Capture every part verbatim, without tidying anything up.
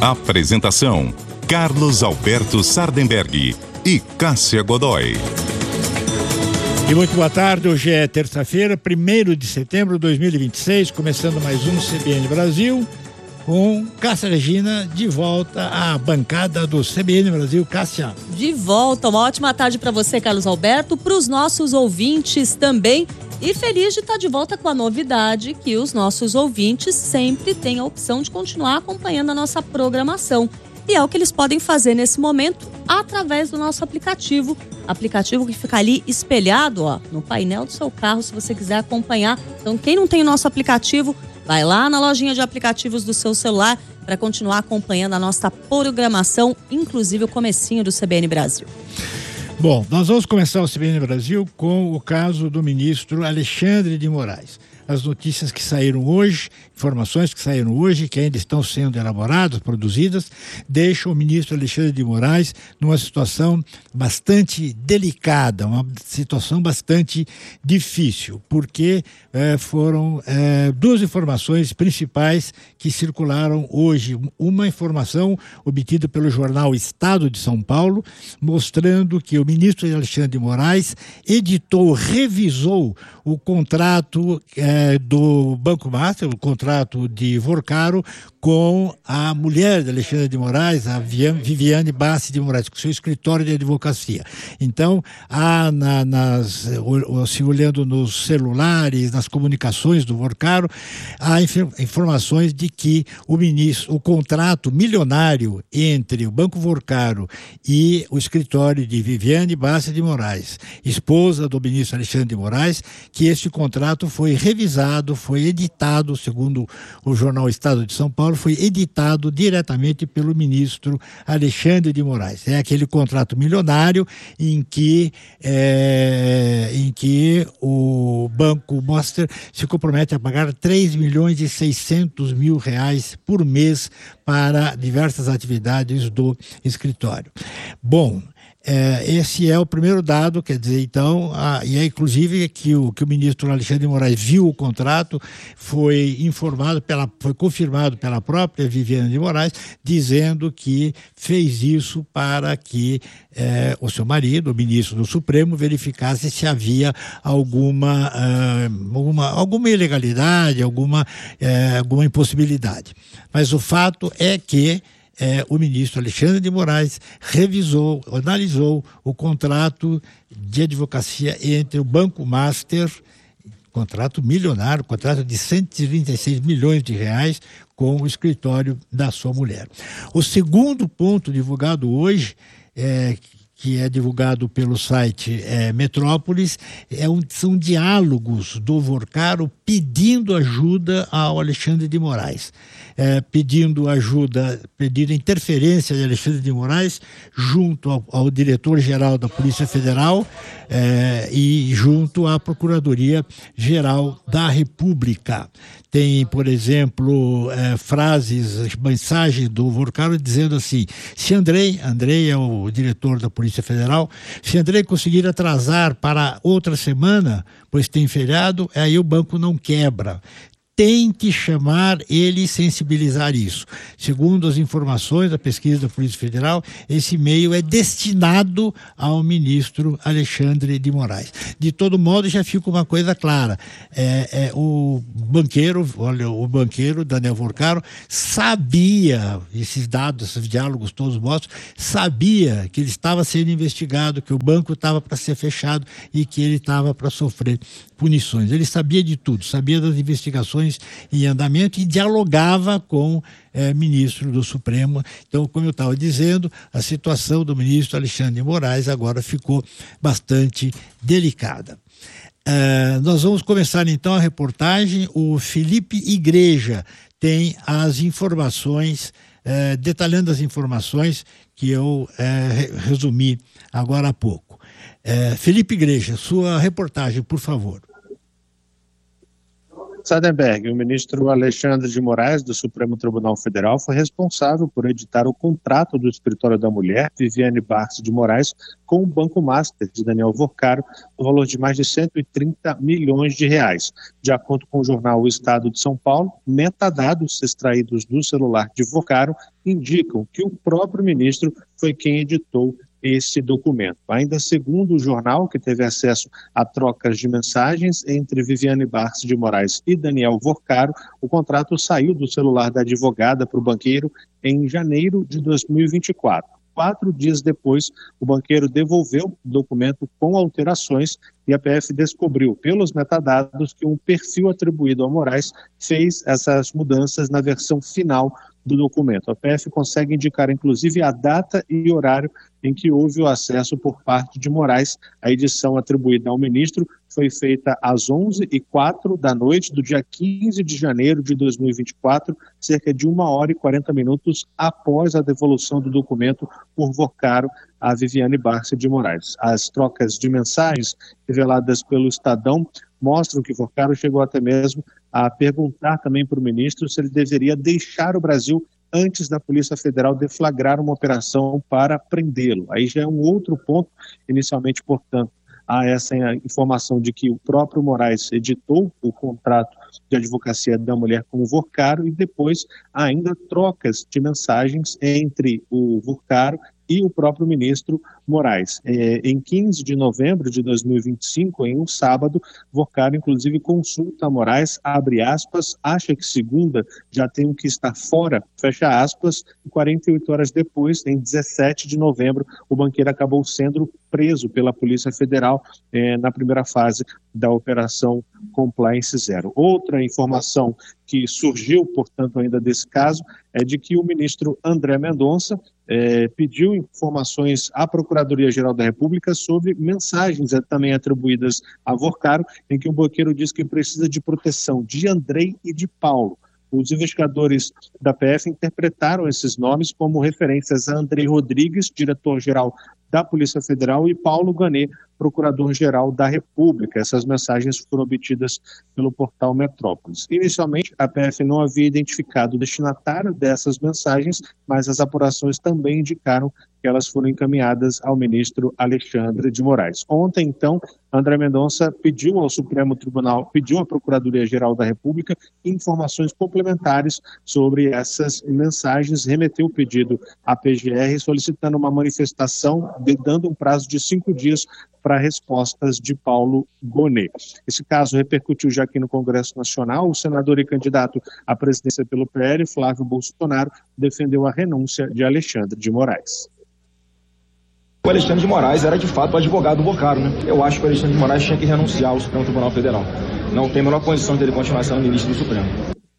Apresentação: Carlos Alberto Sardenberg e Cássia Godoy. E muito boa tarde, hoje é terça-feira, primeiro de setembro de dois mil e vinte e seis, começando mais um C B N Brasil, com Cássia Regina de volta à bancada do C B N Brasil. Cássia. De volta, uma ótima tarde para você, Carlos Alberto, para os nossos ouvintes também. E feliz de estar de volta com a novidade que os nossos ouvintes sempre têm a opção de continuar acompanhando a nossa programação. E é o que eles podem fazer nesse momento através do nosso aplicativo. Aplicativo que fica ali espelhado, ó, no painel do seu carro, se você quiser acompanhar. Então, quem não tem o nosso aplicativo, vai lá na lojinha de aplicativos do seu celular para continuar acompanhando a nossa programação, inclusive o comecinho do C B N Brasil. Bom, nós vamos começar o C B N Brasil com o caso do ministro Alexandre de Moraes. As notícias que saíram hoje, informações que saíram hoje, que ainda estão sendo elaboradas, produzidas, deixam o ministro Alexandre de Moraes numa situação bastante delicada, uma situação bastante difícil, porque eh, foram eh, duas informações principais que circularam hoje. Uma informação obtida pelo jornal Estado de São Paulo, mostrando que o ministro Alexandre de Moraes editou, revisou o contrato eh, do Banco Master, o contrato de Vorcaro, com a mulher de Alexandre de Moraes, a Viviane Bassi de Moraes, com seu escritório de advocacia. Então, há na, nas, se olhando nos celulares, nas comunicações do Vorcaro, há informações de que o ministro, o contrato milionário entre o Banco Vorcaro e o escritório de Viviane Bassi de Moraes, esposa do ministro Alexandre de Moraes, que este contrato foi revisado, foi editado, segundo o jornal Estado de São Paulo, foi editado diretamente pelo ministro Alexandre de Moraes. É aquele contrato milionário em que, é, em que o Banco Master se compromete a pagar três milhões e seiscentos mil reais por mês para diversas atividades do escritório. Bom, É, esse é o primeiro dado, quer dizer, então, a, e é inclusive que o, que o ministro Alexandre de Moraes viu o contrato, foi informado, pela, foi confirmado pela própria Viviane de Moraes, dizendo que fez isso para que é, o seu marido, o ministro do Supremo, verificasse se havia alguma, uh, alguma, alguma ilegalidade, alguma, uh, alguma impossibilidade. Mas o fato é que É, o ministro Alexandre de Moraes revisou, analisou o contrato de advocacia entre o Banco Master, contrato milionário, contrato de cento e trinta e seis milhões de reais, com o escritório da sua mulher. O segundo ponto divulgado hoje, é, que é divulgado pelo site é, Metrópolis, é um, são diálogos do Vorcaro pedindo ajuda ao Alexandre de Moraes. É, pedindo ajuda, pedindo interferência de Alexandre de Moraes junto ao, ao diretor-geral da Polícia Federal é, e junto à Procuradoria-Geral da República. Tem, por exemplo, é, frases, mensagens do Vorcaro dizendo assim: se Andrei, Andrei é o diretor da Polícia Federal, se Andrei conseguir atrasar para outra semana, pois tem feriado, aí o banco não quebra. Tente chamar ele e sensibilizar isso. Segundo as informações da pesquisa da Polícia Federal, esse e-mail é destinado ao ministro Alexandre de Moraes. De todo modo, já fica uma coisa clara. É, é, o banqueiro, olha, o banqueiro Daniel Vorcaro sabia, esses dados, esses diálogos todos mostram, sabia que ele estava sendo investigado, que o banco estava para ser fechado e que ele estava para sofrer punições. Ele sabia de tudo, sabia das investigações em andamento e dialogava com o eh, ministro do Supremo. Então, como eu estava dizendo, a situação do ministro Alexandre de Moraes agora ficou bastante delicada. Uh, nós vamos começar então a reportagem. O Felipe Igreja tem as informações, uh, detalhando as informações que eu uh, resumi agora há pouco. Uh, Felipe Igreja, sua reportagem, por favor. Sardenberg, o ministro Alexandre de Moraes, do Supremo Tribunal Federal, foi responsável por editar o contrato do escritório da mulher, Viviane Barça de Moraes, com o Banco Master de Daniel Vorcaro, no valor de mais de cento e trinta milhões de reais. De acordo com o jornal O Estado de São Paulo, metadados extraídos do celular de Vorcaro indicam que o próprio ministro foi quem editou esse documento. Ainda segundo o jornal, que teve acesso a trocas de mensagens entre Viviane Barça de Moraes e Daniel Vorcaro, o contrato saiu do celular da advogada para o banqueiro em janeiro de dois mil e vinte e quatro. Quatro dias depois, o banqueiro devolveu o documento com alterações e a P F descobriu, pelos metadados, que um perfil atribuído a Moraes fez essas mudanças na versão final do documento. A P F consegue indicar, inclusive, a data e horário em que houve o acesso por parte de Moraes. A edição atribuída ao ministro foi feita às onze e quatro da noite do dia quinze de janeiro de dois mil e vinte e quatro, cerca de uma hora e quarenta minutos após a devolução do documento por Vorcaro a Viviane Barça de Moraes. As trocas de mensagens reveladas pelo Estadão mostram que Vorcaro chegou até mesmo a perguntar também para o ministro se ele deveria deixar o Brasil antes da Polícia Federal deflagrar uma operação para prendê-lo. Aí já é um outro ponto. Inicialmente, portanto, há essa informação de que o próprio Moraes editou o contrato de advocacia da mulher com o Vorcaro e depois ainda trocas de mensagens entre o Vorcaro e o próprio ministro Moraes. É, em quinze de novembro de dois mil e vinte e cinco, em um sábado, Vorcaro inclusive consulta a Moraes, abre aspas, acha que segunda já tem que estar fora, fecha aspas, e quarenta e oito horas depois, em dezessete de novembro, o banqueiro acabou sendo preso pela Polícia Federal é, na primeira fase da Operação Compliance Zero. Outra informação que surgiu, portanto, ainda desse caso, é de que o ministro André Mendonça é, pediu informações à Procuradoria-Geral da República sobre mensagens é, também atribuídas a Vorcaro, em que o banqueiro diz que precisa de proteção de Andrei e de Paulo. Os investigadores da P F interpretaram esses nomes como referências a Andrei Rodrigues, diretor-geral da Polícia Federal, e Paulo Gonet, procurador-geral da República. Essas mensagens foram obtidas pelo portal Metrópolis. Inicialmente, a P F não havia identificado o destinatário dessas mensagens, mas as apurações também indicaram que elas foram encaminhadas ao ministro Alexandre de Moraes. Ontem, então, André Mendonça pediu ao Supremo Tribunal, pediu à Procuradoria-Geral da República informações complementares sobre essas mensagens, remeteu o pedido à P G R solicitando uma manifestação, dando um prazo de cinco dias para respostas de Paulo Gonet. Esse caso repercutiu já aqui no Congresso Nacional. O senador e candidato à presidência pelo P L, Flávio Bolsonaro, defendeu a renúncia de Alexandre de Moraes. O Alexandre de Moraes era de fato o advogado do Vorcaro, né? Eu acho que o Alexandre de Moraes tinha que renunciar ao Supremo Tribunal Federal. Não tem a menor condição dele continuar sendo ministro do Supremo.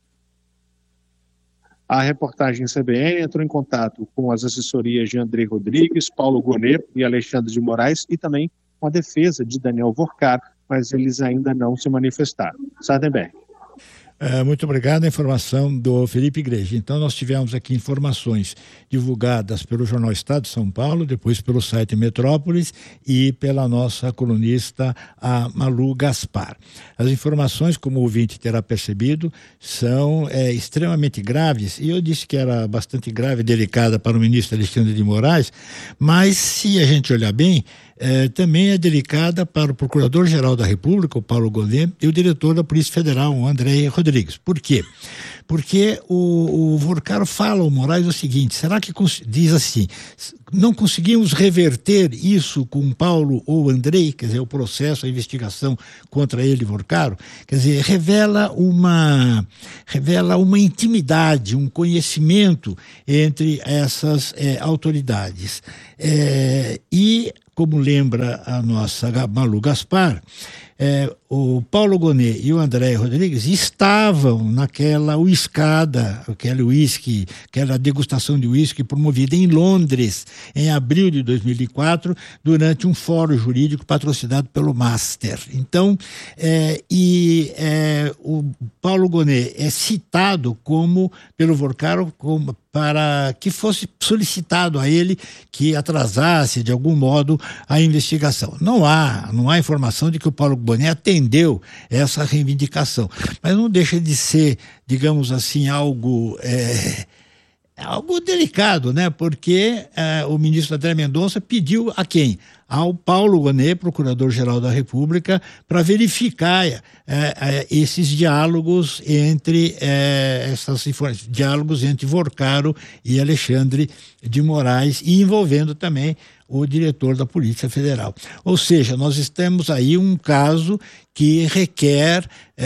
A reportagem C B N entrou em contato com as assessorias de Andrei Rodrigues, Paulo Gonet e Alexandre de Moraes e também com a defesa de Daniel Vorcaro, mas eles ainda não se manifestaram. Sardenberg. Uh, muito obrigado, a informação do Felipe Igreja. Então nós tivemos aqui informações divulgadas pelo Jornal Estado de São Paulo, depois pelo site Metrópolis e pela nossa colunista, a Malu Gaspar. As informações, como o ouvinte terá percebido, são é, extremamente graves, e eu disse que era bastante grave e delicada para o ministro Alexandre de Moraes, mas se a gente olhar bem, É, também é delicada para o Procurador-Geral da República, o Paulo Gonet, e o diretor da Polícia Federal, o André Rodrigues. Por quê? Porque o, o Vorcaro fala ao Moraes o seguinte, será que diz assim, não conseguimos reverter isso com Paulo ou Andrei, quer dizer, o processo, a investigação contra ele, Vorcaro, quer dizer, revela uma, revela uma intimidade, um conhecimento entre essas é, autoridades. É, e como lembra a nossa Malu Gaspar, é, o Paulo Gonet e o André Rodrigues estavam naquela uiscada, aquele uísque, aquela degustação de uísque promovida em Londres, em abril de dois mil e quatro, durante um fórum jurídico patrocinado pelo Master. Então, é, e é, o Paulo Gonet é citado como, pelo Vorcaro, como para que fosse solicitado a ele que atrasasse de algum modo a investigação. Não há, não há informação de que o Paulo Bonet atendeu essa reivindicação. Mas não deixa de ser, digamos assim, algo... É, algo delicado, né? Porque é, o ministro André Mendonça pediu a quem? Ao Paulo Gonet, procurador-geral da República, para verificar é, é, esses diálogos entre é, essas diálogos entre Vorcaro e Alexandre de Moraes, e envolvendo também o diretor da Polícia Federal. Ou seja, nós estamos aí um caso que requer,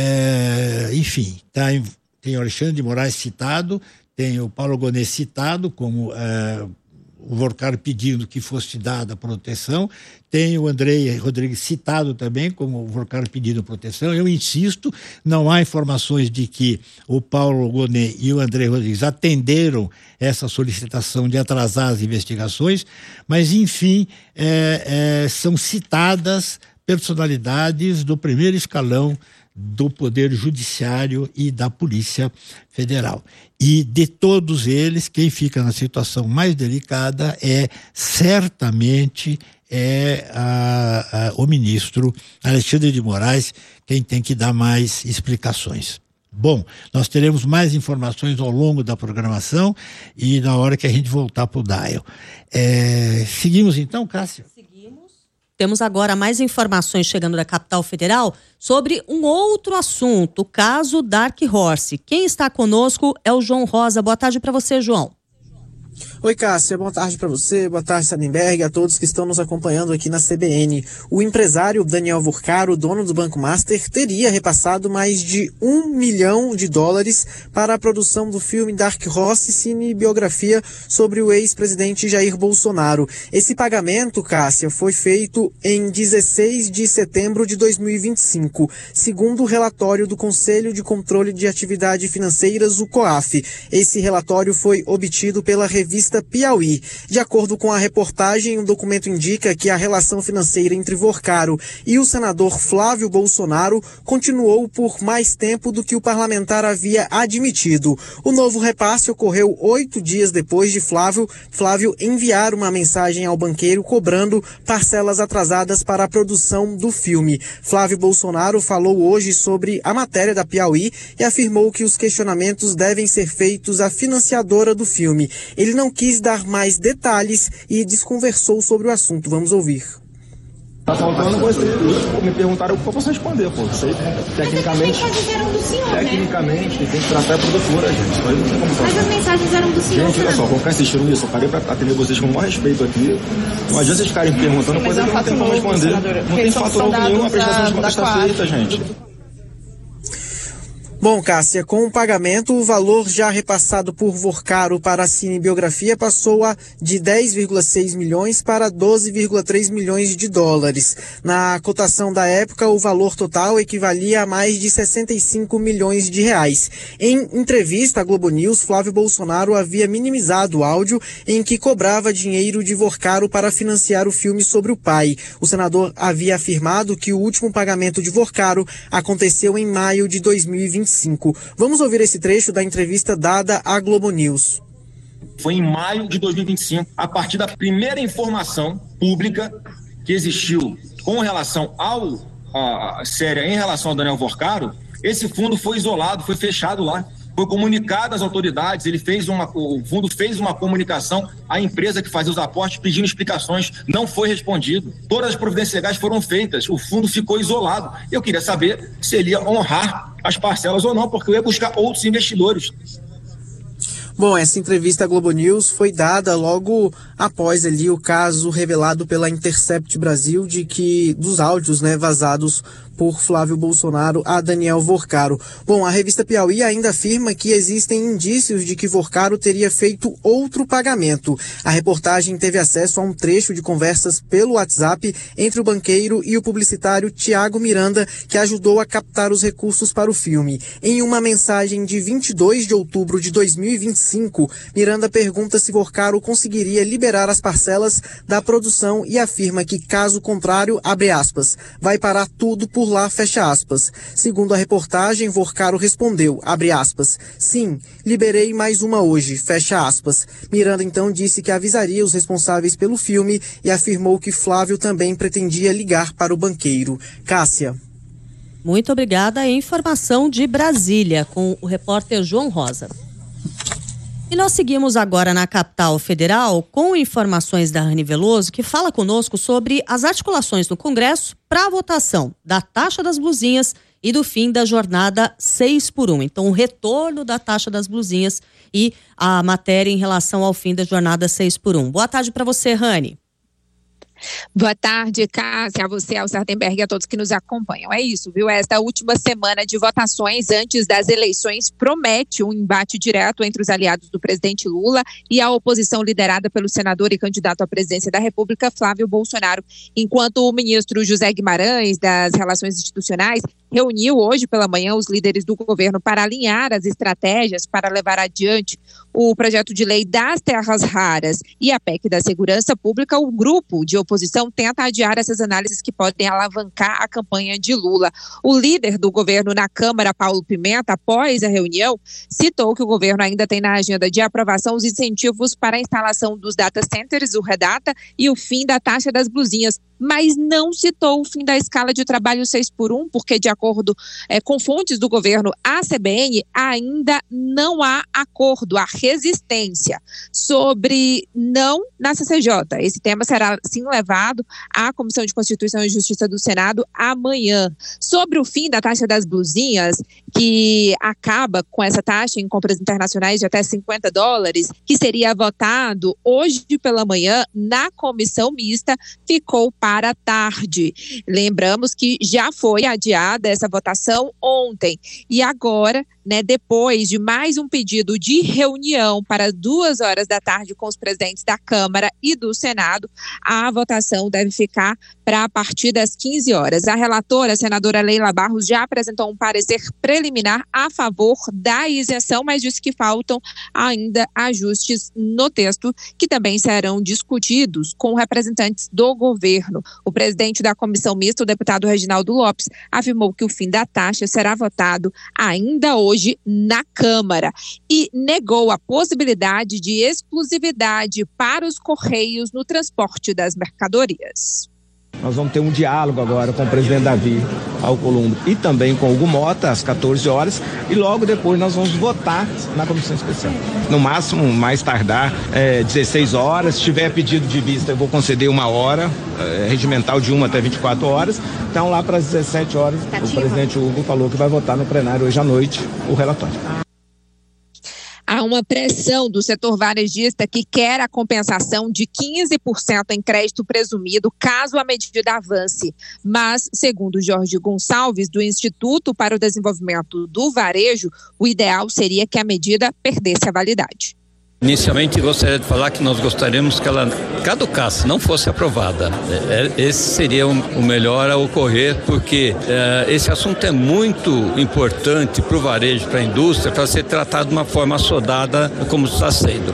é, enfim, tá, tem o Alexandre de Moraes citado, tem o Paulo Gonet citado como é, o Vorcaro pedindo que fosse dada proteção, tem o André Rodrigues citado também como o Vorcaro pedindo proteção. Eu insisto, não há informações de que o Paulo Gonet e o André Rodrigues atenderam essa solicitação de atrasar as investigações, mas enfim, é, é, são citadas personalidades do primeiro escalão do Poder Judiciário e da Polícia Federal. E de todos eles, quem fica na situação mais delicada é certamente é a, a, o ministro Alexandre de Moraes, quem tem que dar mais explicações. Bom, nós teremos mais informações ao longo da programação e na hora que a gente voltar para o Dial. É, seguimos então, Cássia? Temos agora mais informações chegando da capital federal sobre um outro assunto, o caso Dark Horse. Quem está conosco é o João Rosa. Boa tarde para você, João. Oi, Cássia, boa tarde para você, boa tarde, Sardenberg, a todos que estão nos acompanhando aqui na C B N. O empresário Daniel Vorcaro, dono do Banco Master, teria repassado mais de um milhão de dólares para a produção do filme Dark Horse, cinebiografia sobre o ex-presidente Jair Bolsonaro. Esse pagamento, Cássia, foi feito em dezesseis de setembro de dois mil e vinte e cinco, segundo o relatório do Conselho de Controle de Atividades Financeiras, o COAF. Esse relatório foi obtido pela revista Piauí. De acordo com a reportagem, o documento indica que a relação financeira entre Vorcaro e o senador Flávio Bolsonaro continuou por mais tempo do que o parlamentar havia admitido. O novo repasse ocorreu oito dias depois de Flávio, Flávio enviar uma mensagem ao banqueiro cobrando parcelas atrasadas para a produção do filme. Flávio Bolsonaro falou hoje sobre a matéria da Piauí e afirmou que os questionamentos devem ser feitos à financiadora do filme. Ele não quis dar mais detalhes e desconversou sobre o assunto. Vamos ouvir. Tá faltando você. Me perguntaram o que eu posso responder, pô. Sei, tecnicamente. Mas as mensagens eram do senhor, Tecnicamente, né? Tem que tratar a produtora, gente. Mas, não tem como Mas as mensagens eram do senhor. Gente, olha só, vou ficar insistindo nisso. Eu parei pra atender vocês com o maior respeito aqui. Não adianta vocês ficarem perguntando Sim, coisa que não tem como responder. Não tem fato novo nenhum, a prestação de contas está feita, gente. Bom, Cássia, com o pagamento, o valor já repassado por Vorcaro para a cinebiografia passou a de dez vírgula seis milhões para doze vírgula três milhões de dólares. Na cotação da época, o valor total equivalia a mais de sessenta e cinco milhões de reais. Em entrevista à Globo News, Flávio Bolsonaro havia minimizado o áudio em que cobrava dinheiro de Vorcaro para financiar o filme sobre o pai. O senador havia afirmado que o último pagamento de Vorcaro aconteceu em maio de dois mil e vinte e cinco. Vamos ouvir esse trecho da entrevista dada à Globo News. Foi em maio de dois mil e vinte e cinco, a partir da primeira informação pública que existiu com relação ao a série em relação ao Daniel Vorcaro, esse fundo foi isolado, foi fechado lá. Foi comunicado às autoridades, ele fez uma, o fundo fez uma comunicação à empresa que fazia os aportes pedindo explicações, não foi respondido. Todas as providências legais foram feitas, o fundo ficou isolado. Eu queria saber se ele ia honrar as parcelas ou não, porque eu ia buscar outros investidores. Bom, essa entrevista à Globo News foi dada logo após ali o caso revelado pela Intercept Brasil de que dos áudios, né, vazados por Flávio Bolsonaro a Daniel Vorcaro. Bom, a revista Piauí ainda afirma que existem indícios de que Vorcaro teria feito outro pagamento. A reportagem teve acesso a um trecho de conversas pelo WhatsApp entre o banqueiro e o publicitário Tiago Miranda, que ajudou a captar os recursos para o filme. Em uma mensagem de vinte e dois de outubro de dois mil e vinte e cinco, Miranda pergunta se Vorcaro conseguiria liberar as parcelas da produção e afirma que, caso contrário, abre aspas, vai parar tudo por lá, fecha aspas. Segundo a reportagem, Vorcaro respondeu, abre aspas, sim, liberei mais uma hoje, fecha aspas. Miranda então disse que avisaria os responsáveis pelo filme e afirmou que Flávio também pretendia ligar para o banqueiro. Cássia. Muito obrigada. Informação de Brasília com o repórter João Rosa. E nós seguimos agora na capital federal com informações da Rani Veloso, que fala conosco sobre as articulações no Congresso para a votação da taxa das blusinhas e do fim da jornada seis por um. Então, o retorno da taxa das blusinhas e a matéria em relação ao fim da jornada seis por um. Boa tarde para você, Rani. Boa tarde, Cássia, a você, ao Sardenberg e a todos que nos acompanham. É isso, viu? Esta última semana de votações antes das eleições promete um embate direto entre os aliados do presidente Lula e a oposição liderada pelo senador e candidato à presidência da República, Flávio Bolsonaro, enquanto o ministro José Guimarães, das Relações Institucionais, reuniu hoje pela manhã os líderes do governo para alinhar as estratégias para levar adiante o projeto de lei das terras raras e a P E C da segurança pública. O grupo de oposição tenta adiar essas análises que podem alavancar a campanha de Lula. O líder do governo na Câmara, Paulo Pimenta, após a reunião, citou que o governo ainda tem na agenda de aprovação os incentivos para a instalação dos data centers, o Redata, e o fim da taxa das blusinhas, mas não citou o fim da escala de trabalho seis por um, porque, de acordo é, com fontes do governo, a C B N, ainda não há acordo, há resistência sobre não na C C J. Esse tema será, sim, levado à Comissão de Constituição e Justiça do Senado amanhã. Sobre o fim da taxa das blusinhas, que acaba com essa taxa em compras internacionais de até cinquenta dólares, que seria votado hoje pela manhã na comissão mista, ficou para tarde. Lembramos que já foi adiada essa votação ontem e agora, né, depois de mais um pedido de reunião para duas horas da tarde com os presidentes da Câmara e do Senado, a votação deve ficar para a partir das quinze horas. A relatora, a senadora Leila Barros, já apresentou um parecer preliminar a favor da isenção, mas disse que faltam ainda ajustes no texto, que também serão discutidos com representantes do governo. O presidente da comissão mista, o deputado Reginaldo Lopes, afirmou que o fim da taxa será votado ainda hoje na Câmara e negou a possibilidade de exclusividade para os Correios no transporte das mercadorias. Nós vamos ter um diálogo agora com o presidente Davi Alcolumbre e também com o Hugo Mota, às quatorze horas, e logo depois nós vamos votar na comissão especial. No máximo, mais tardar, é, dezesseis horas. Se tiver pedido de vista, eu vou conceder uma hora, é, regimental de uma até vinte e quatro horas. Então, lá para as dezessete horas, o presidente Hugo falou que vai votar no plenário hoje à noite o relatório. Há uma pressão do setor varejista que quer a compensação de quinze por cento em crédito presumido caso a medida avance. Mas, segundo Jorge Gonçalves, do Instituto para o Desenvolvimento do Varejo, o ideal seria que a medida perdesse a validade. Inicialmente, gostaria de falar que nós gostaríamos que ela caducasse, não fosse aprovada. Esse seria o melhor a ocorrer, porque é, esse assunto é muito importante para o varejo, para a indústria, para ser tratado de uma forma assodada como está sendo.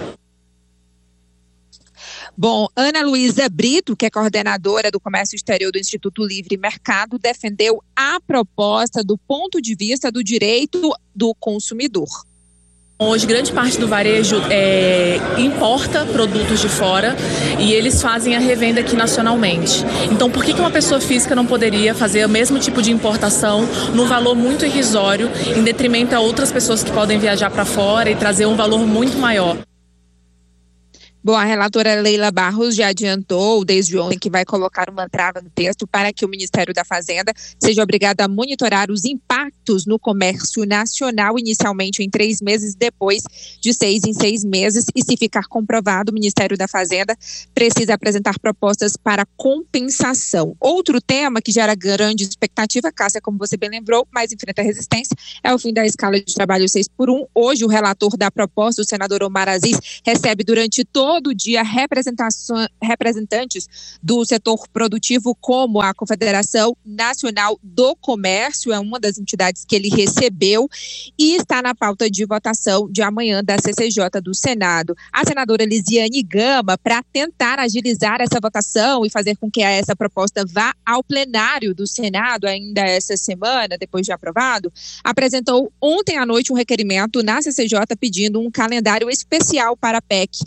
Bom, Ana Luísa Brito, que é coordenadora do Comércio Exterior do Instituto Livre Mercado, defendeu a proposta do ponto de vista do direito do consumidor. Hoje, grande parte do varejo é, importa produtos de fora e eles fazem a revenda aqui nacionalmente. Então, por que que uma pessoa física não poderia fazer o mesmo tipo de importação no valor muito irrisório, em detrimento a outras pessoas que podem viajar para fora e trazer um valor muito maior? Bom, a relatora Leila Barros já adiantou desde ontem que vai colocar uma trava no texto para que o Ministério da Fazenda seja obrigado a monitorar os impactos no comércio nacional, inicialmente em três meses, depois de seis em seis meses. E se ficar comprovado, o Ministério da Fazenda precisa apresentar propostas para compensação. Outro tema que gera grande expectativa, Cássia, como você bem lembrou, mas enfrenta resistência, é o fim da escala de trabalho seis por um. Hoje, o relator da proposta, o senador Omar Aziz, recebe durante todo Todo dia representantes do setor produtivo, como a Confederação Nacional do Comércio, é uma das entidades que ele recebeu e está na pauta de votação de amanhã da C C J do Senado. A senadora Lisiane Gama, para tentar agilizar essa votação e fazer com que essa proposta vá ao plenário do Senado ainda essa semana, depois de aprovado, apresentou ontem à noite um requerimento na C C J pedindo um calendário especial para a P E C.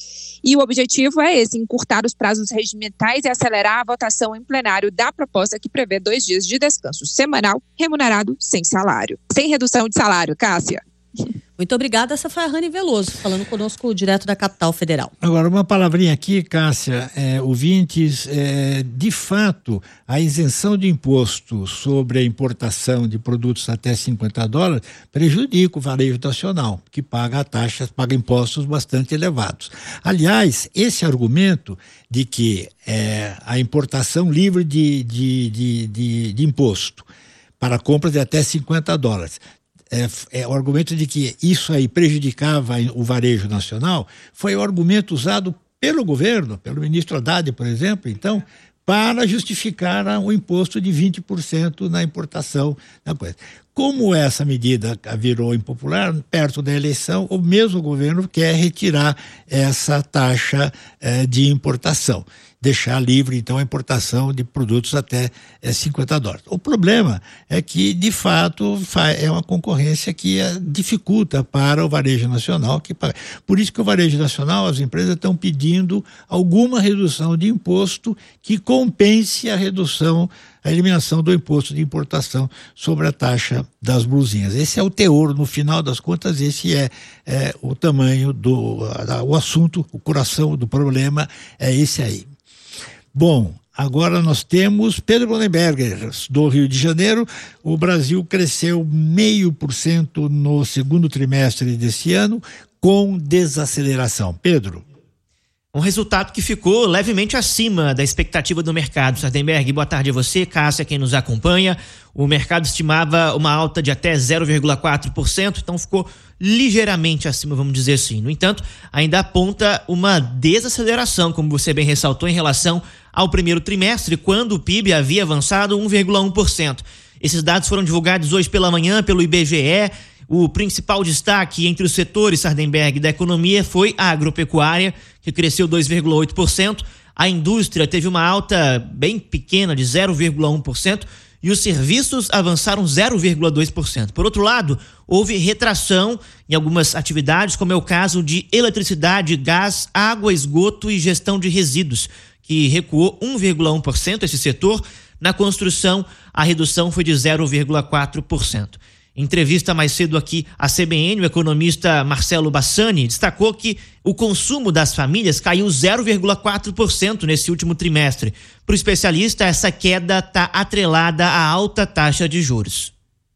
E o objetivo é esse, encurtar os prazos regimentais e acelerar a votação em plenário da proposta que prevê dois dias de descanso semanal, remunerado sem salário. Sem redução de salário, Cássia. Muito obrigada, essa foi a Rani Veloso, falando conosco direto da capital federal. Agora, uma palavrinha aqui, Cássia, é, ouvintes, é, de fato, a isenção de imposto sobre a importação de produtos até cinquenta dólares prejudica o varejo nacional, que paga taxas, paga impostos bastante elevados. Aliás, esse argumento de que é, a importação livre de, de, de, de, de imposto para compras de até cinquenta dólares, É, é, o argumento de que isso aí prejudicava o varejo nacional foi o argumento usado pelo governo, pelo ministro Haddad, por exemplo, então, para justificar o imposto de vinte por cento na importação da coisa. Como essa medida virou impopular, perto da eleição, o mesmo governo quer retirar essa taxa eh, de importação, deixar livre, então, a importação de produtos até eh, cinquenta dólares. O problema é que, de fato, é uma concorrência que eh, dificulta para o varejo nacional. Que, por isso que o varejo nacional, as empresas estão pedindo alguma redução de imposto que compense a redução, a eliminação do imposto de importação sobre a taxa das blusinhas. Esse é o teor, no final das contas, esse é, é o tamanho do a, o assunto, o coração do problema é esse aí. Bom, agora nós temos Pedro Bonenberger, do Rio de Janeiro. O Brasil cresceu meio por cento no segundo trimestre desse ano, com desaceleração. Pedro. Um resultado que ficou levemente acima da expectativa do mercado. Sardenberg, boa tarde a você, Cássia, quem nos acompanha. O mercado estimava uma alta de até zero vírgula quatro por cento, então ficou ligeiramente acima, vamos dizer assim. No entanto, ainda aponta uma desaceleração, como você bem ressaltou, em relação ao primeiro trimestre, quando o P I B havia avançado um vírgula um por cento. Esses dados foram divulgados hoje pela manhã pelo I B G E. O principal destaque entre os setores, Sardenberg, da economia foi a agropecuária, que cresceu dois vírgula oito por cento. A indústria teve uma alta bem pequena de zero vírgula um por cento e os serviços avançaram zero vírgula dois por cento. Por outro lado, houve retração em algumas atividades, como é o caso de eletricidade, gás, água, esgoto e gestão de resíduos, que recuou um vírgula um por cento esse setor. Na construção, a redução foi de zero vírgula quatro por cento. Em entrevista mais cedo aqui à C B N, o economista Marcelo Bassani destacou que o consumo das famílias caiu zero vírgula quatro por cento nesse último trimestre. Para o especialista, essa queda está atrelada à alta taxa de juros.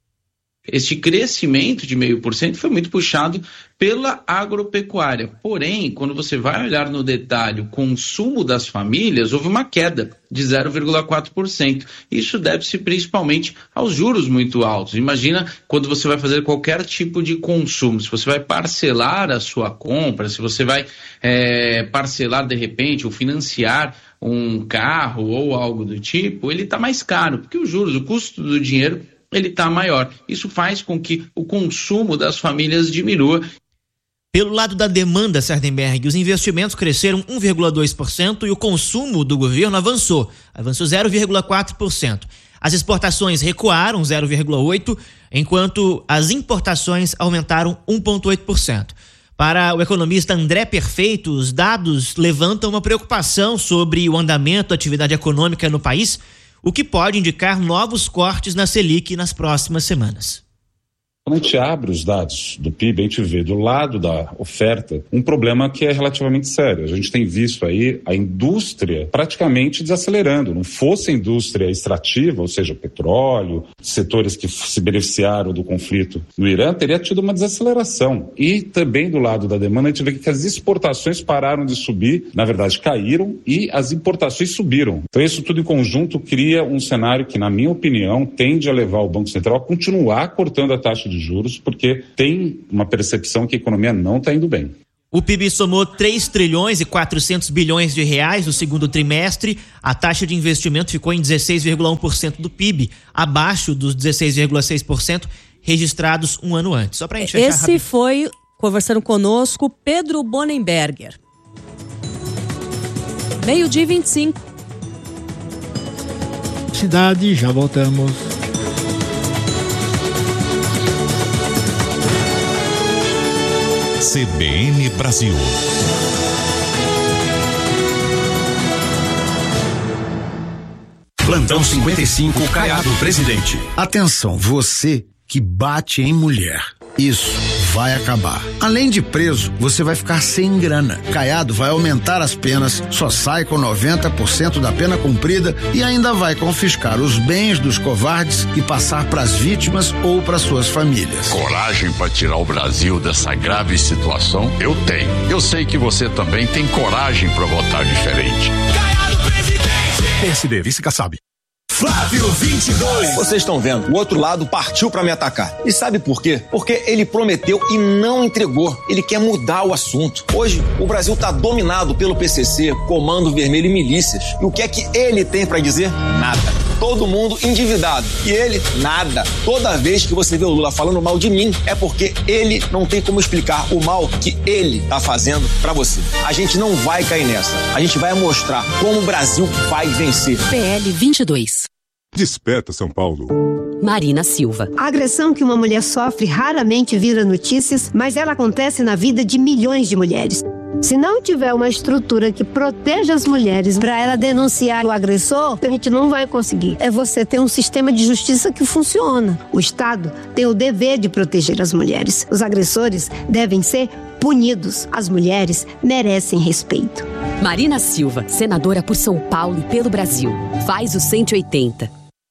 Este crescimento de meio por cento foi muito puxado pela agropecuária. Porém, quando você vai olhar no detalhe o consumo das famílias, houve uma queda de zero vírgula quatro por cento. Isso deve-se principalmente aos juros muito altos. Imagina quando você vai fazer qualquer tipo de consumo, se você vai parcelar a sua compra, se você vai é, parcelar de repente ou financiar um carro ou algo do tipo, ele está mais caro, porque os juros, o custo do dinheiro, ele está maior. Isso faz com que o consumo das famílias diminua. Pelo lado da demanda, Sardenberg, os investimentos cresceram um vírgula dois por cento e o consumo do governo avançou, avançou zero vírgula quatro por cento. As exportações recuaram zero vírgula oito por cento, enquanto as importações aumentaram um vírgula oito por cento. Para o economista André Perfeito, os dados levantam uma preocupação sobre o andamento da atividade econômica no país, o que pode indicar novos cortes na Selic nas próximas semanas. Quando a gente abre os dados do P I B, a gente vê do lado da oferta um problema que é relativamente sério. A gente tem visto aí a indústria praticamente desacelerando. Não fosse a indústria extrativa, ou seja, petróleo, setores que se beneficiaram do conflito no Irã, teria tido uma desaceleração. E também do lado da demanda, a gente vê que as exportações pararam de subir, na verdade caíram, e as importações subiram. Então isso tudo em conjunto cria um cenário que, na minha opinião, tende a levar o Banco Central a continuar cortando a taxa de de juros, porque tem uma percepção que a economia não está indo bem. O P I B somou três trilhões e quatrocentos bilhões de reais no segundo trimestre. A taxa de investimento ficou em dezesseis vírgula um por cento do P I B, abaixo dos dezesseis vírgula seis por cento registrados um ano antes. Só pra gente fechar Esse rápido. foi, conversando conosco, Pedro Bonenberger. Meio-dia e vinte e cinco. Cidade, já voltamos. C B N Brasil. Plantão cinquenta e cinco, Caiado Presidente. Atenção, você que bate em mulher. Isso vai acabar. Além de preso, você vai ficar sem grana. Caiado vai aumentar as penas, só sai com noventa por cento da pena cumprida e ainda vai confiscar os bens dos covardes e passar para as vítimas ou para suas famílias. Coragem para tirar o Brasil dessa grave situação? Eu tenho. Eu sei que você também tem coragem para votar diferente. Caiado Presidente. P S D, vice Kassab. Flávio vinte e dois. Vocês estão vendo, o outro lado partiu pra me atacar. E sabe por quê? Porque ele prometeu e não entregou. Ele quer mudar o assunto. Hoje, o Brasil tá dominado pelo P C C, Comando Vermelho e milícias. E o que é que ele tem pra dizer? Nada. Todo mundo endividado. E ele, nada. Toda vez que você vê o Lula falando mal de mim, é porque ele não tem como explicar o mal que ele tá fazendo pra você. A gente não vai cair nessa. A gente vai mostrar como o Brasil vai vencer. P L vinte e dois. Desperta, São Paulo. Marina Silva. A agressão que uma mulher sofre raramente vira notícias, mas ela acontece na vida de milhões de mulheres. Se não tiver uma estrutura que proteja as mulheres para ela denunciar o agressor, a gente não vai conseguir. É você ter um sistema de justiça que funciona. O Estado tem o dever de proteger as mulheres. Os agressores devem ser punidos. As mulheres merecem respeito. Marina Silva, senadora por São Paulo e pelo Brasil. Faz o cento e oitenta.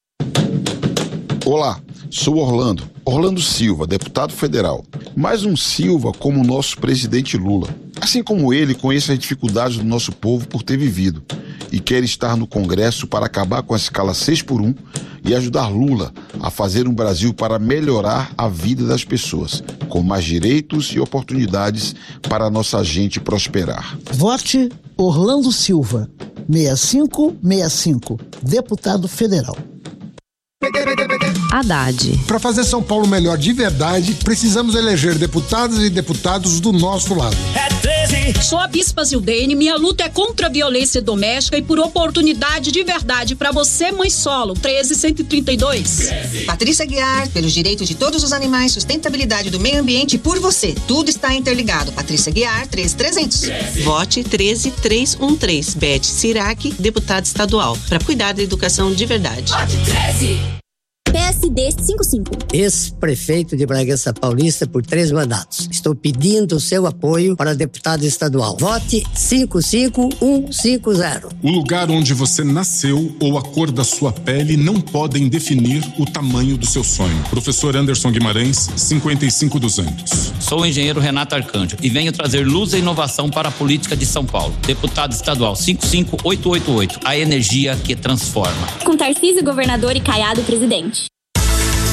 Olá, sou Orlando. Orlando Silva, deputado federal. Mais um Silva como o nosso presidente Lula. Assim como ele, conheço as dificuldades do nosso povo por ter vivido e quer estar no Congresso para acabar com a escala seis por um e ajudar Lula a fazer um Brasil para melhorar a vida das pessoas, com mais direitos e oportunidades para a nossa gente prosperar. Vote Orlando Silva, seis cinco seis cinco, deputado federal. Haddad. Para fazer São Paulo melhor de verdade, precisamos eleger deputadas e deputados do nosso lado. É treze. Sou a Bispa Zildene, minha luta é contra a violência doméstica e por oportunidade de verdade para você, mãe solo. treze, cento e trinta e dois. treze. Patrícia Guiar, pelos direitos de todos os animais, sustentabilidade do meio ambiente e por você. Tudo está interligado. Patrícia Guiar, treze, trezentos. treze. Vote treze, trezentos e treze. Beth Sirac, deputada estadual, para cuidar da educação de verdade. Vote treze. P S D cinquenta e cinco. Ex-prefeito de Bragança Paulista por três mandatos. Estou pedindo o seu apoio para deputado estadual. Vote cinco cinco um cinco zero. O lugar onde você nasceu ou a cor da sua pele não podem definir o tamanho do seu sonho. Professor Anderson Guimarães, cinquenta e cinco duzentos. Sou o engenheiro Renato Arcanjo e venho trazer luz e inovação para a política de São Paulo. Deputado estadual cinco cinco oito oito oito. A energia que transforma. Com Tarcísio, governador, e Caiado, presidente.